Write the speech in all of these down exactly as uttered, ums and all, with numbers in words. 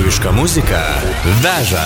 Lietuviška muzika veža.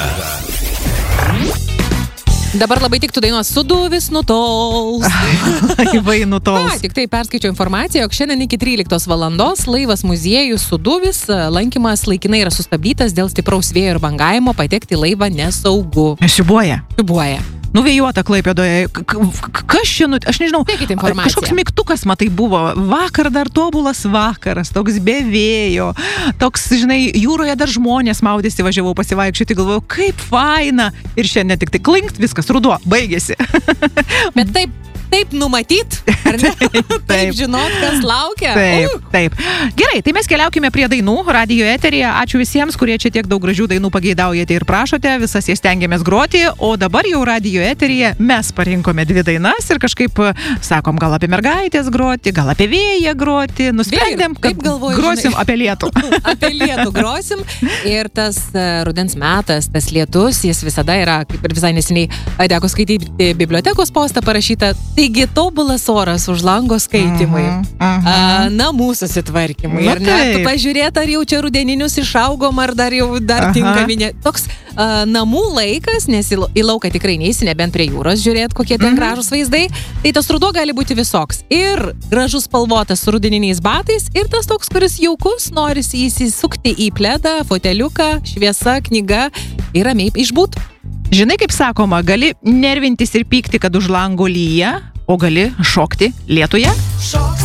Dabar labai tiktų dainos Suduvis nutols. Vai nutols. A, tik tai perskaičiau informaciją, jog šiandien iki tryliktos valandos laivas muziejus Suduvis lankymas laikinai yra sustabdytas dėl stipraus vėjo ir bangavimo, patekti į laivą nesaugu. Siubuoja. Siubuoja. Nuvėjuota Klaipėdoje. Kas čia, nu, aš nežinau, kažkoks mygtukas, matai, buvo. Vakar dar tobulas vakaras, toks be vėjo, toks, žinai, jūroje dar žmonės maudėsi, važiavau pasivaikščioti, galvojau, kaip faina. Ir šiandien tik tai klinkt, viskas, ruduo, baigėsi. Bet taip, taip numatyt, ar ne? Taip, taip žinot, kas laukia. Taip, uh. taip. Gerai, tai mes keliaukime prie dainų radijo eteryje. Ačiū visiems, kurie čia tiek daug gražių dainų pageidaujate ir prašote. Visas jas stengiamės groti, o dabar jau radijo eteryje mes parinkome dvi dainas ir kažkaip sakom, gal apie mergaitės groti, gal apie vėją groti. Nusprendėm, kad galvoju, grosim žinai, apie lietų. Apie lietų grosim. Ir tas uh, rudens metas, tas lietus, jis visada yra, kaip ir visai neseniai teko skaityti bibliotekos postą parašytą. Taigi tobulas oras už lango skaitimai, uh-huh, uh-huh. A, namų susitvarkymai. Ir net pažiūrėt, ar jau čia rudeninius išaugom, ar dar jau dar uh-huh. tinkaminė. Toks a, namų laikas, nes į, į lauką tikrai neįsi, nebent prie jūros žiūrėt, kokie ten uh-huh. gražus vaizdai. Tai tas ruduo gali būti visoks. Ir gražus spalvotas su rudeniniais batais, ir tas toks, kuris jaukus, norisi įsisukti į pledą, foteliuką, šviesa, knyga ir ramiai išbūt. Žinai, kaip sakoma, gali nervintis ir pykti, kad už lango lyja, o gali šokti lietuje?